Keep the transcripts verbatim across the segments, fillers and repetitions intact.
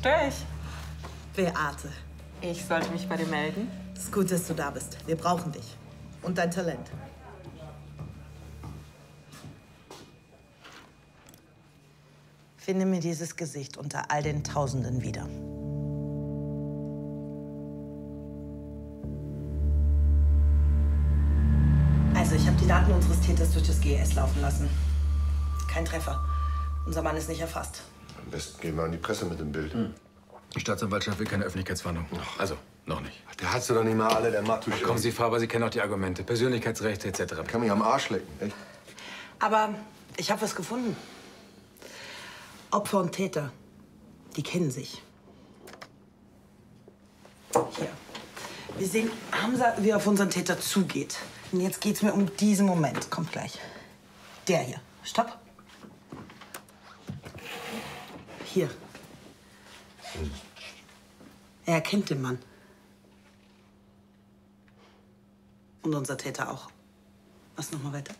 Stör ich? Beate. Ich sollte mich bei dir melden. Es ist gut, dass du da bist. Wir brauchen dich. Und dein Talent. Finde mir dieses Gesicht unter all den Tausenden wieder. Also, ich habe die Daten unseres Täters durch das G S laufen lassen. Kein Treffer. Unser Mann ist nicht erfasst. Am besten gehen wir an die Presse mit dem Bild. Hm. Die Staatsanwaltschaft will keine Öffentlichkeitsfahndung. Also, noch nicht. Der hat sie doch nicht mal alle, der Matusch. Kommen Sie, Faber, Sie kennen auch die Argumente. Persönlichkeitsrechte et cetera. Kann mich am Arsch lecken, echt? Aber ich habe was gefunden. Opfer und Täter, die kennen sich. Hier. Wir sehen Hamza, wie er auf unseren Täter zugeht. Und jetzt geht's mir um diesen Moment. Kommt gleich. Der hier. Stopp. Hier. Hm. Er erkennt den Mann. Und unser Täter auch. Was noch mal weiter?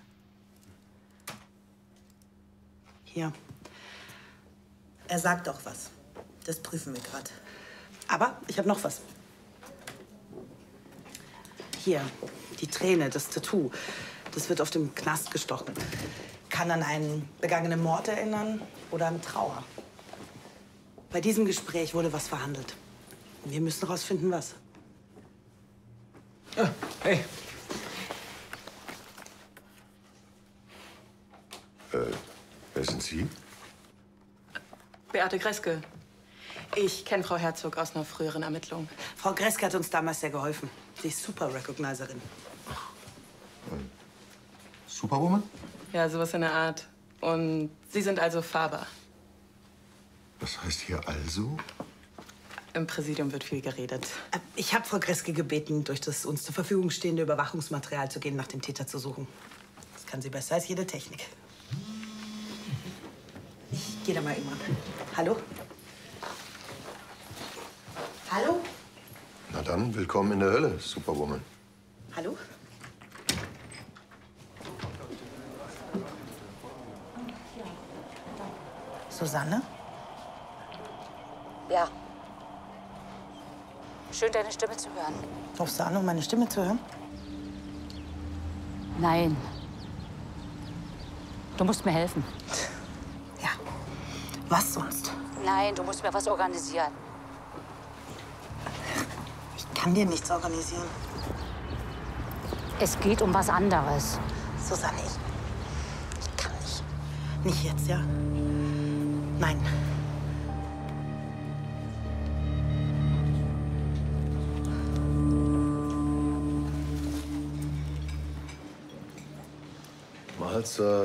Hier. Er sagt auch was. Das prüfen wir gerade. Aber ich habe noch was. Hier, die Träne, das Tattoo. Das wird auf dem Knast gestochen. Kann an einen begangenen Mord erinnern oder an Trauer. Bei diesem Gespräch wurde was verhandelt. Wir müssen herausfinden, was. Ah, hey. Äh, wer sind Sie? Beate Greske. Ich kenne Frau Herzog aus einer früheren Ermittlung. Frau Greske hat uns damals sehr geholfen. Sie ist super Recognizerin. Superwoman? Ja, sowas in der Art. Und Sie sind also Faber. Was heißt hier also? Im Präsidium wird viel geredet. Ich habe Frau Greske gebeten, durch das uns zur Verfügung stehende Überwachungsmaterial zu gehen, nach dem Täter zu suchen. Das kann sie besser als jede Technik. Ich gehe da mal immer. Hallo? Hallo? Na dann, willkommen in der Hölle, Superwoman. Hallo? Susanne? Ja. Schön, deine Stimme zu hören. Rufst du an, um meine Stimme zu hören? Nein. Du musst mir helfen. Ja. Was sonst? Nein, du musst mir was organisieren. Ich kann dir nichts organisieren. Es geht um was anderes. Susanne, ich, ich kann nicht. Nicht jetzt, ja? Nein. Mahlzeit.